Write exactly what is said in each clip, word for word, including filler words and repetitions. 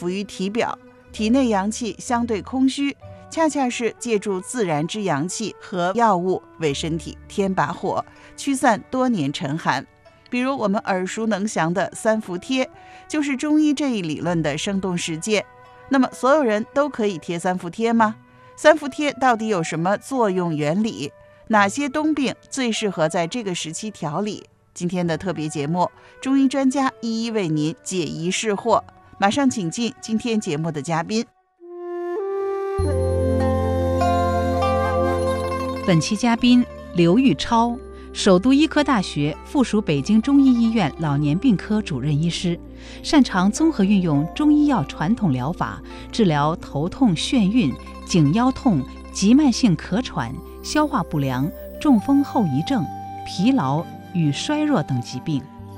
浮于体表，体内阳气相对空虚，恰恰是借助自然之阳气和药物为身体添把火，驱散多年沉寒。比如我们耳熟能详的三伏贴，就是中医这一理论的生动实践。那么所有人都可以贴三伏贴吗？三伏贴到底有什么作用原理？哪些冬病最适合在这个时期调理？今天的特别节目，中医专家一一为您解疑释惑。马上请进今天节目的嘉宾。 本期嘉宾刘玉超，首都医科大学附属北京中医医院老年病科主任医师，擅长综合运用中医药传统疗法治疗头痛、眩晕、颈腰痛、急慢性咳喘、消化不良、中风后遗症、疲劳与衰弱等疾病。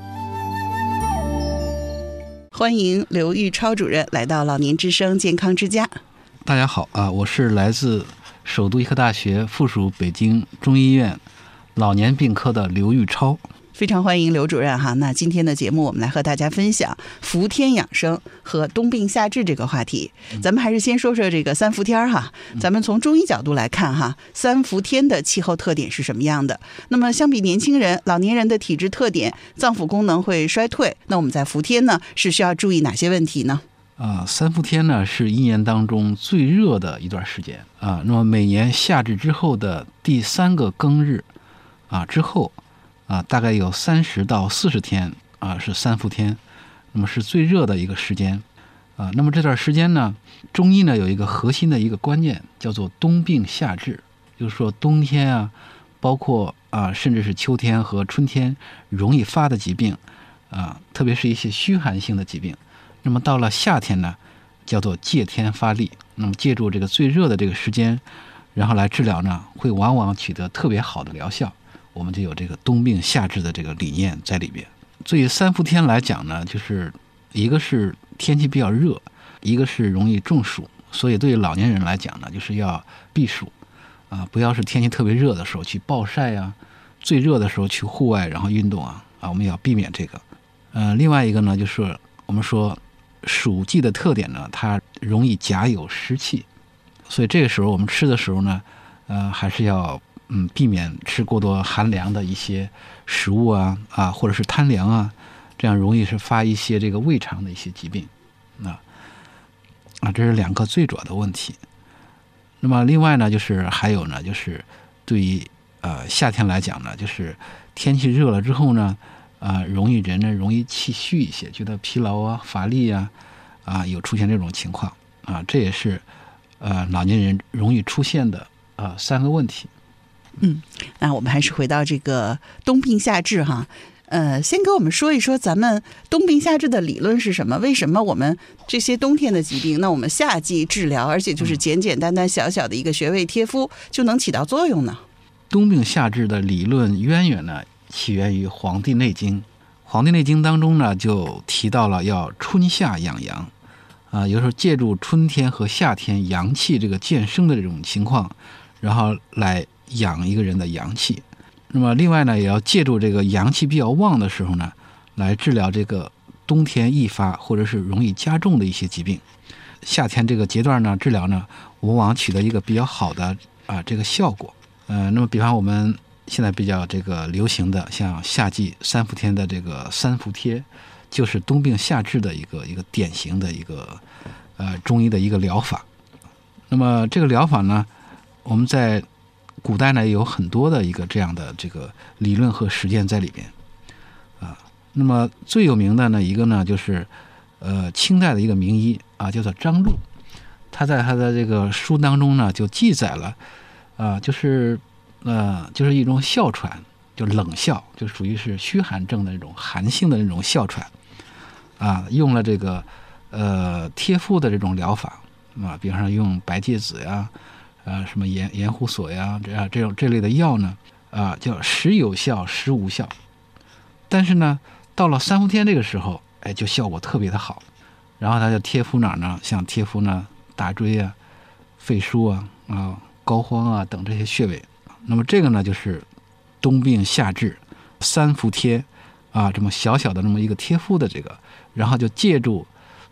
欢迎刘玉超主任来到老年之声健康之家。 大家好啊，我是来自首都医科大学附属北京中医院老年病科的刘玉超。 非常欢迎刘主任哈。那今天的节目我们来和大家分享伏天养生和冬病夏治这个话题。咱们还是先说说这个三伏天哈。咱们从中医角度来看哈，三伏天的气候特点是什么样的？那么相比年轻人、老年人的体质特点，脏腑功能会衰退，那我们在伏天呢是需要注意哪些问题呢？ 啊，三伏天呢是一年当中最热的一段时间啊。那么每年夏至之后的第三个庚日啊之后啊，大概有三十到四十天啊是三伏天，那么是最热的一个时间啊。那么这段时间呢，中医呢有一个核心的一个观念，叫做冬病夏治，就是说冬天啊，包括啊甚至是秋天和春天容易发的疾病啊，特别是一些虚寒性的疾病。那么到了夏天呢，叫做借天发力，那么借助这个最热的这个时间，然后来治疗呢，会往往取得特别好的疗效。我们就有这个冬病夏治的这个理念在里边。所以三伏天来讲呢，就是一个是天气比较热，一个是容易中暑，所以对于老年人来讲呢，就是要避暑啊，不要是天气特别热的时候去暴晒呀、啊，最热的时候去户外然后运动啊啊，我们要避免这个。呃，另外一个呢，就是我们说暑季的特点呢，它容易夹有湿气，所以这个时候我们吃的时候呢，呃，还是要嗯避免吃过多寒凉的一些食物啊啊，或者是贪凉啊，这样容易是发一些这个胃肠的一些疾病啊啊，这是两个最主要的问题。那么另外呢，就是还有呢，就是对于呃夏天来讲呢，就是天气热了之后呢。啊，容易人呢容易气虚一些，觉得疲劳啊、乏力啊，啊有出现这种情况啊，这也是呃老年人容易出现的啊、呃、三个问题。 嗯，那我们还是回到这个冬病夏治哈。呃，先给我们说一说咱们冬病夏治的理论是什么？为什么我们这些冬天的疾病，那我们夏季治疗，而且就是简简单单小小的一个穴位贴敷就能起到作用呢？ 冬病夏治的理论渊源呢？起源于《黄帝内经》，《黄帝内经》当中呢，就提到了要春夏养阳，啊，有时候借助春天和夏天阳气这个渐生的这种情况，然后来养一个人的阳气。那么另外呢，也要借助这个阳气比较旺的时候呢，来治疗这个冬天易发或者是容易加重的一些疾病。夏天这个阶段呢，治疗呢，往往取得一个比较好的啊这个效果。呃，那么比方我们现在比较这个流行的，像夏季三伏天的这个三伏贴，就是冬病夏治的一个一个典型的一个呃中医的一个疗法。那么这个疗法呢，我们在古代呢有很多的一个这样的这个理论和实践在里边啊。那么最有名的呢一个呢就是呃清代的一个名医啊，叫做张禄，他在他的这个书当中呢就记载了啊，就是。呃，就是一种哮喘，就冷哮，就属于是虚寒症的那种寒性的那种哮喘，啊，用了这个呃贴敷的这种疗法啊，比方说用白芥子呀，啊什么盐盐胡索呀，这样这种这类的药呢，啊叫时有效时无效，但是呢，到了三伏天这个时候，哎，就效果特别的好，然后他就贴敷哪儿呢？像贴敷呢大椎啊、肺腧啊、啊膏肓啊等这些穴位。那么这个呢，就是冬病夏治三伏贴啊，这么小小的这么一个贴敷的这个，然后就借助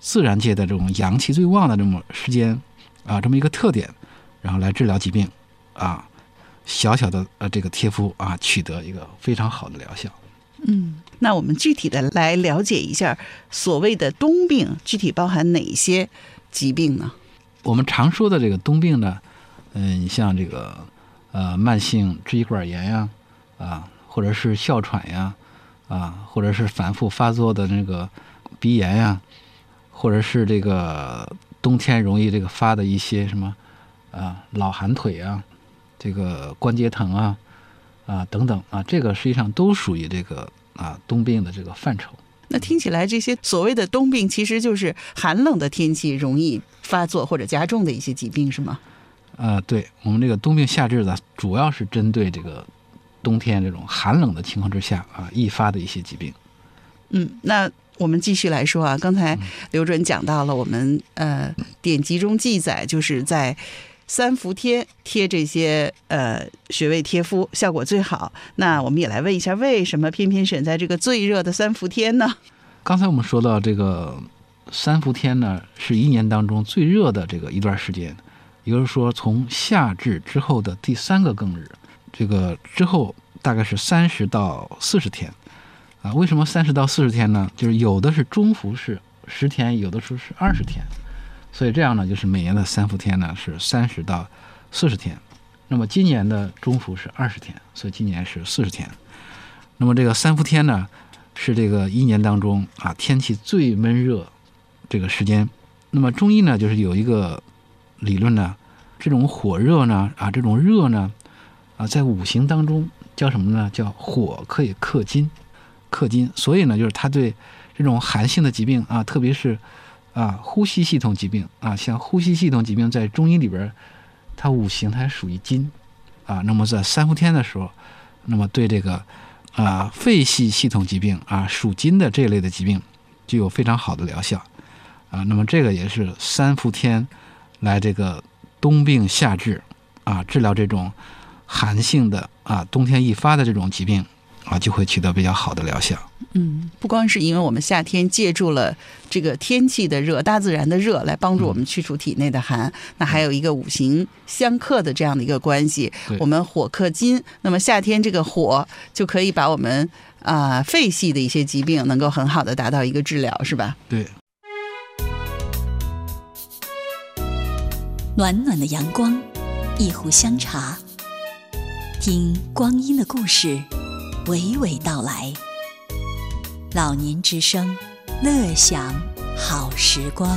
自然界的这种阳气最旺的这么时间啊，这么一个特点，然后来治疗疾病啊，小小的呃这个贴敷啊，取得一个非常好的疗效。 嗯，那我们具体的来了解一下所谓的冬病具体包含哪些疾病呢？ 我们常说的这个冬病呢，嗯，像这个呃慢性支气管炎呀，啊，或者是哮喘呀，啊，或者是反复发作的那个鼻炎呀，或者是这个冬天容易这个发的一些什么啊老寒腿啊，这个关节疼啊啊等等啊，这个实际上都属于这个啊冬病的这个范畴。 那听起来这些所谓的冬病其实就是寒冷的天气容易发作或者加重的一些疾病，是吗？ 呃，对，我们这个冬病夏治呢，主要是针对这个冬天这种寒冷的情况之下啊易发的一些疾病。 嗯，那我们继续来说啊，刚才刘主任讲到了我们呃典籍中记载，就是在三伏贴贴这些呃穴位贴敷效果最好。那我们也来问一下，为什么偏偏选在这个最热的三伏天呢？ 刚才我们说到这个三伏天呢，是一年当中最热的这个一段时间，也就是说从夏至之后的第三个庚日，这个之后大概是三十到四十天啊。为什么三十到四十天呢？就是有的是中伏是十天，有的时候是二十天。所以这样呢，就是每年的三伏天呢是三十到四十天，那么今年的中伏是二十天，所以今年是四十天。那么这个三伏天呢，是这个一年当中啊天气最闷热这个时间。那么中医呢，就是有一个理论呢，这种火热呢啊这种热呢啊在五行当中叫什么呢？叫火可以克金，克金。所以呢，就是它对这种寒性的疾病啊，特别是啊，呼吸系统疾病啊，像呼吸系统疾病在中医里边，它五行它属于金啊。那么在三伏天的时候，那么对这个啊肺系系统疾病啊属金的这一类的疾病，就有非常好的疗效啊。那么这个也是三伏天来这个冬病夏治啊，治疗这种寒性的啊冬天易发的这种疾病啊，就会取得比较好的疗效。 嗯，不光是因为我们夏天借助了这个天气的热、大自然的热来帮助我们去除体内的寒，嗯、那还有一个五行相克的这样的一个关系。我们火克金，那么夏天这个火就可以把我们啊、呃、肺系的一些疾病能够很好的达到一个治疗，是吧？ 对。 暖暖的阳光，一壶香茶，听光阴的故事娓娓道来。老年之声，乐享好时光。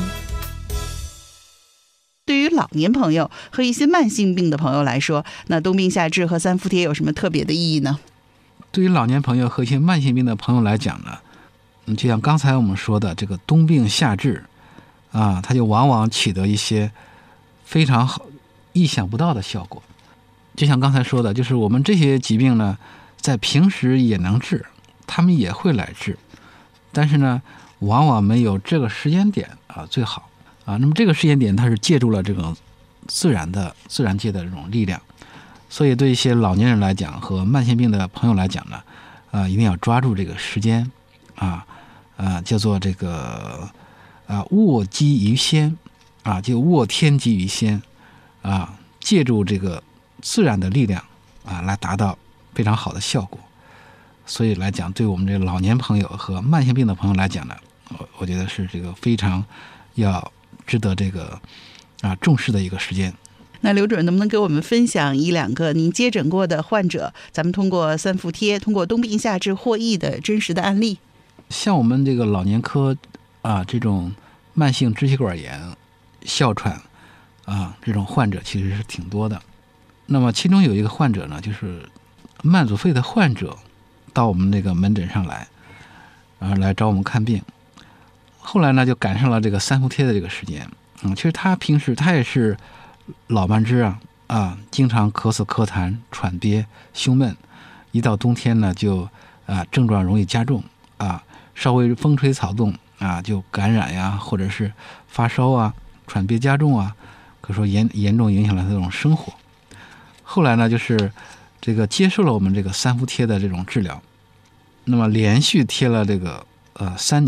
对于老年朋友和一些慢性病的朋友来说，那冬病夏治和三伏贴有什么特别的意义呢？ 对于老年朋友和一些慢性病的朋友来讲呢，嗯，就像刚才我们说的这个冬病夏治啊，它就往往取得一些非常好、意想不到的效果。就像刚才说的，就是我们这些疾病呢，在平时也能治，他们也会来治，但是呢，往往没有这个时间点啊最好啊。那么这个时间点，它是借助了这种自然的自然界的这种力量，所以对一些老年人来讲和慢性病的朋友来讲呢，啊，一定要抓住这个时间啊啊，叫做这个啊卧机于先啊，就卧天机于先啊，借助这个自然的力量啊，来达到非常好的效果。所以来讲，对我们这个老年朋友和慢性病的朋友来讲呢，我我觉得是这个非常要值得这个啊重视的一个时间。 那刘主任能不能给我们分享一两个您接诊过的患者，咱们通过三伏贴、通过冬病夏治获益的真实的案例？ 像我们这个老年科啊，这种慢性支气管炎、哮喘啊这种患者其实是挺多的。那么其中有一个患者呢，就是慢阻肺的患者到我们那个门诊上来，然后来找我们看病。后来呢，就赶上了这个三伏贴的这个时间。嗯，其实他平时他也是老慢支啊啊，经常咳嗽、咳痰、喘憋、胸闷。一到冬天呢，就啊症状容易加重啊，稍微风吹草动啊，就感染呀，或者是发烧啊、喘憋加重啊，可说严严重影响了他这种生活。后来呢，就是这个接受了我们这个三伏贴的这种治疗，那么连续贴了这个呃三年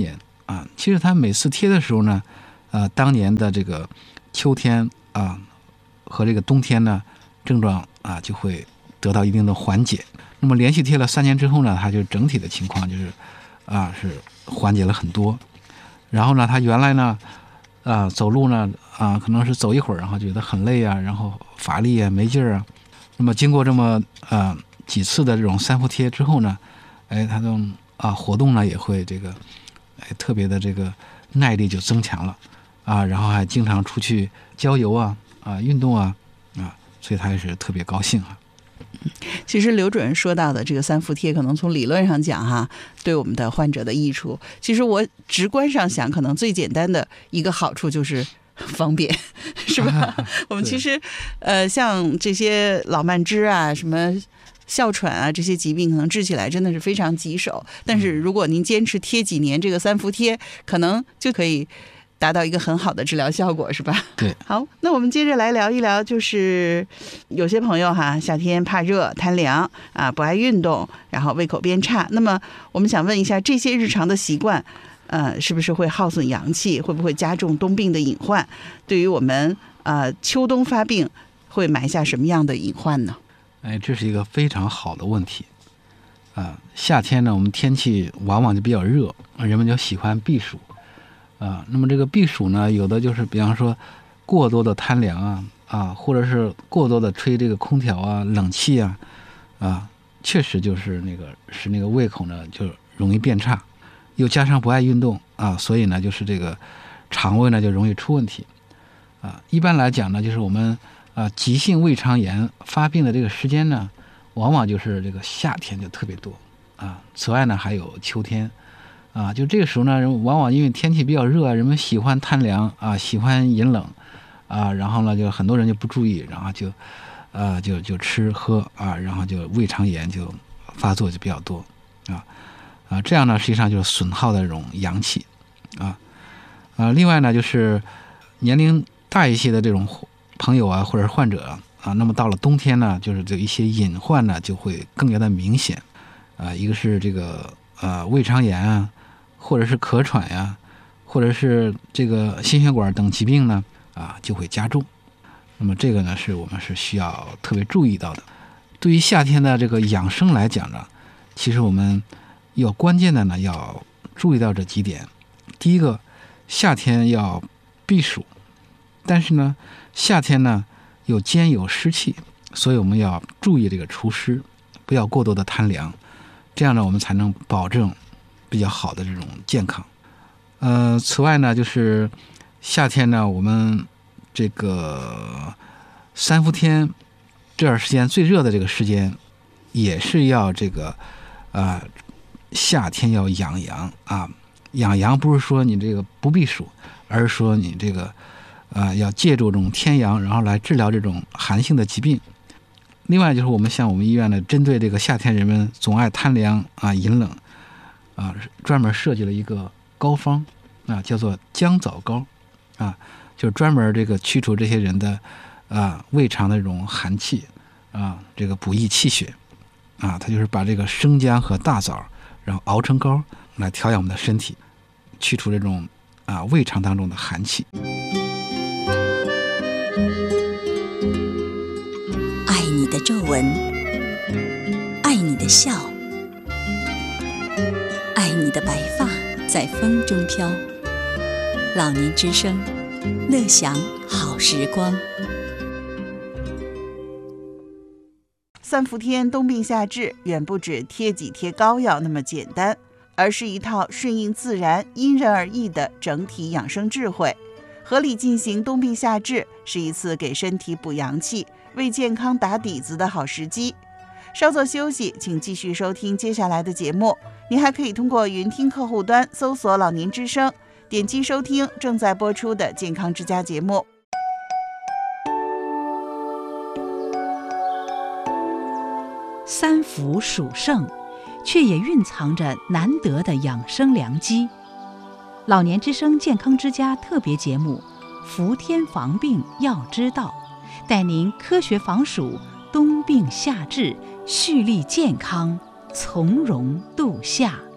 啊。其实它每次贴的时候呢，呃，当年的这个秋天啊和这个冬天呢，症状啊就会得到一定的缓解。那么连续贴了三年之后呢，它就整体的情况就是啊是缓解了很多。然后呢，他原来呢啊走路呢啊可能是走一会儿，然后觉得很累啊，然后乏力啊，没劲儿啊。那么经过这么啊几次的这种三伏贴之后呢，哎，他的啊活动呢也会这个哎特别的这个耐力就增强了啊，然后还经常出去郊游啊啊运动啊啊，所以他也是特别高兴啊。 其实刘主任说到的这个三伏贴，可能从理论上讲哈，对我们的患者的益处，其实我直观上想，可能最简单的一个好处就是方便，是吧？我们其实呃，像这些老慢支啊，什么哮喘啊，这些疾病可能治起来真的是非常棘手。但是如果您坚持贴几年这个三伏贴，可能就可以达到一个很好的治疗效果，是吧？ 对。 好，那我们接着来聊一聊，就是有些朋友哈，夏天怕热、贪凉啊，不爱运动，然后胃口变差。那么我们想问一下，这些日常的习惯，呃，是不是会耗损阳气？会不会加重冬病的隐患？对于我们呃秋冬发病，会埋下什么样的隐患呢？ 哎，这是一个非常好的问题啊。夏天呢，我们天气往往就比较热，人们就喜欢避暑。啊，那么这个避暑呢，有的就是比方说过多的贪凉啊，啊，或者是过多的吹这个空调啊、冷气啊，啊，确实就是那个使那个胃口呢就容易变差，又加上不爱运动啊，所以呢就是这个肠胃呢就容易出问题啊。一般来讲呢，就是我们啊急性胃肠炎发病的这个时间呢，往往就是这个夏天就特别多啊。此外呢，还有秋天。啊，就这个时候呢，往往因为天气比较热，人们喜欢贪凉啊，喜欢饮冷啊，然后呢，就很多人就不注意，然后就，呃，就就吃喝啊，然后就胃肠炎就发作就比较多啊啊，这样呢，实际上就是损耗的这种阳气啊啊。另外呢，就是年龄大一些的这种朋友啊，或者是患者啊，那么到了冬天呢，就是这一些隐患呢就会更加的明显啊。一个是这个呃胃肠炎啊。或者是咳喘呀，或者是这个心血管等疾病呢，啊，就会加重。那么这个呢，是我们是需要特别注意到的。对于夏天的这个养生来讲呢，其实我们要关键的呢，要注意到这几点。第一个，夏天要避暑，但是呢，夏天呢又兼有湿气，所以我们要注意这个除湿，不要过多的贪凉，这样呢，我们才能保证比较好的这种健康。呃，此外呢，就是夏天呢，我们这个三伏天这段时间最热的这个时间，也是要这个啊、呃，夏天要养阳啊。养阳不是说你这个不避暑，而是说你这个啊、呃、要借助这种天阳，然后来治疗这种寒性的疾病。另外就是我们像我们医院呢，针对这个夏天人们总爱贪凉啊、饮冷。啊，专门设计了一个膏方啊，叫做姜枣膏啊，就是专门这个驱除这些人的啊胃肠的这种寒气啊，这个补益气血啊，它就是把这个生姜和大枣，然后熬成膏来调养我们的身体，去除这种啊胃肠当中的寒气。 爱你的皱纹，爱你的笑。爱你的白发在风中飘，老年之声，乐享好时光。 三伏天冬病夏治远不止贴几贴膏药那么简单，而是一套顺应自然、因人而异的整体养生智慧。合理进行冬病夏治，是一次给身体补阳气、为健康打底子的好时机。稍作休息，请继续收听接下来的节目。您还可以通过云听客户端搜索老年之声，点击收听正在播出的健康之家节目。 三伏属盛，却也蕴藏着难得的养生良机。老年之声健康之家特别节目伏天防病要知道，带您科学防暑，冬病夏治，蓄力健康，从容度夏。